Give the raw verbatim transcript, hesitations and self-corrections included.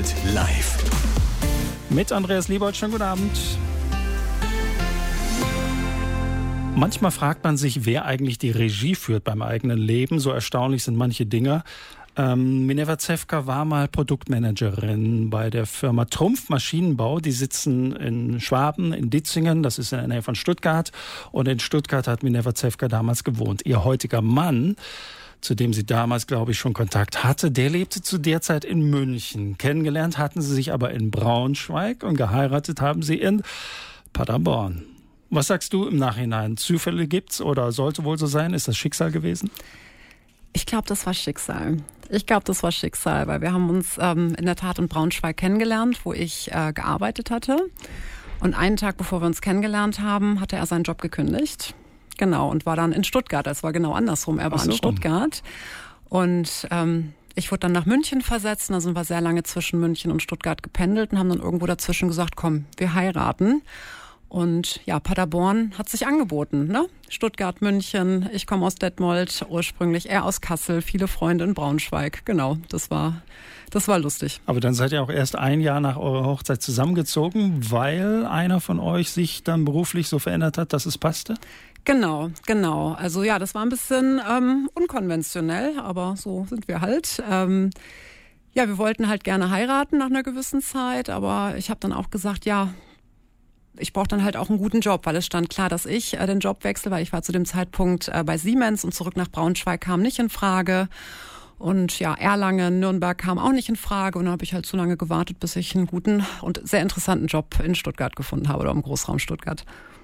Frankfurt live. Mit Andreas Liebold, schönen guten Abend. Manchmal fragt man sich, wer eigentlich die Regie führt beim eigenen Leben. So erstaunlich sind manche Dinge. Ähm, Minerva Zewka war mal Produktmanagerin bei der Firma Trumpf Maschinenbau. Die sitzen in Schwaben, in Ditzingen, das ist in der Nähe von Stuttgart. Und in Stuttgart hat Minerva Zewka damals gewohnt. Ihr heutiger Mann, zu dem sie damals, glaube ich, schon Kontakt hatte, der lebte zu der Zeit in München. Kennengelernt hatten sie sich aber in Braunschweig und geheiratet haben sie in Paderborn. Was sagst du im Nachhinein? Zufälle gibt's oder sollte wohl so sein? Ist das Schicksal gewesen? Ich glaube, das war Schicksal. Ich glaube, das war Schicksal, weil wir haben uns ähm, in der Tat in Braunschweig kennengelernt, wo ich äh, gearbeitet hatte. Und einen Tag, bevor wir uns kennengelernt haben, hatte er seinen Job gekündigt. Genau, und war dann in Stuttgart. Es war genau andersrum. Er war so. in Stuttgart. Und ähm, ich wurde dann nach München versetzt. Da sind wir sehr lange zwischen München und Stuttgart gependelt und haben dann irgendwo dazwischen gesagt, komm, wir heiraten. Und ja, Paderborn hat sich angeboten, ne? Stuttgart, München, ich komme aus Detmold ursprünglich, er aus Kassel, viele Freunde in Braunschweig. Genau, das war, das war lustig. Aber dann seid ihr auch erst ein Jahr nach eurer Hochzeit zusammengezogen, weil einer von euch sich dann beruflich so verändert hat, dass es passte? Genau, genau. Also ja, das war ein bisschen ähm, unkonventionell, aber so sind wir halt. Ähm, ja, wir wollten halt gerne heiraten nach einer gewissen Zeit, aber ich habe dann auch gesagt, ja, ich brauche dann halt auch einen guten Job, weil es stand klar, dass ich äh, den Job wechsle, weil ich war zu dem Zeitpunkt äh, bei Siemens und zurück nach Braunschweig kam nicht in Frage. Und ja, Erlangen, Nürnberg kam auch nicht in Frage. Und dann habe ich halt so lange gewartet, bis ich einen guten und sehr interessanten Job in Stuttgart gefunden habe oder im Großraum Stuttgart.